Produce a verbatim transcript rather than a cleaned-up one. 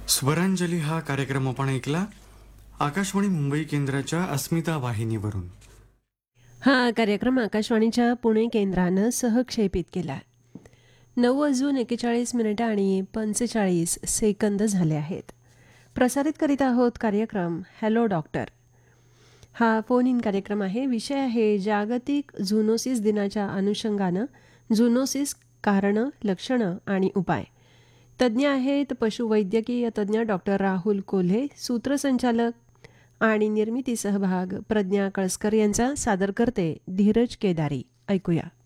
स्वरांजली हा कार्यक्रम आपण ऐकला आकाशवाणी मुंबई केंद्राच्या अस्मिता वाहिनीवरून. हा कार्यक्रम आकाशवाणीच्या पुणे केंद्रानं सहक्षेपित केला. नऊ वाजून एकेचाळीस मिनिटं आणि पंचेचाळीस सेकंद झाले आहेत. प्रसारित करीत आहोत कार्यक्रम हॅलो डॉक्टर. हा फोन इन कार्यक्रम आहे. विषय आहे जागतिक झुनोसिस दिनाच्या अनुषंगानं झुनोसिस कारणं, लक्षणं आणि उपाय. तज्ज्ञ आहेत पशुवैद्यकीय तज्ज्ञ डॉक्टर राहुल कोल्हे. सूत्रसंचालक आणि निर्मिती सहभाग प्रज्ञा कळसकर यांचा. सादर करते धीरज केदारी. ऐकूया.